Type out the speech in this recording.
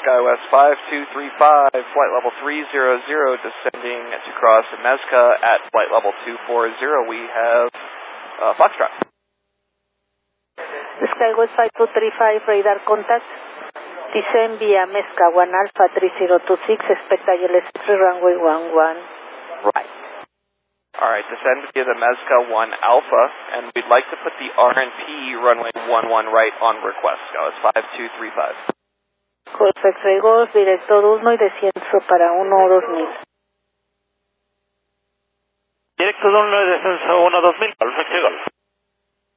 SkyWest 5235, flight level 300, descending to cross Mezca at flight level 240. We have Foxtrot. SkyWest 5235, radar contact. Descend via Mezca 1 Alpha 3026, expect ILS 3 runway 11. Right. Alright, descend via the Mezca 1 Alpha, and we'd like to put the RNP runway 11 right on request. SkyWest 5235. Perfecto, Golf, director 1 y descenso para 1-2000. Director 1 y descenso 1-2000, perfecto, Golf.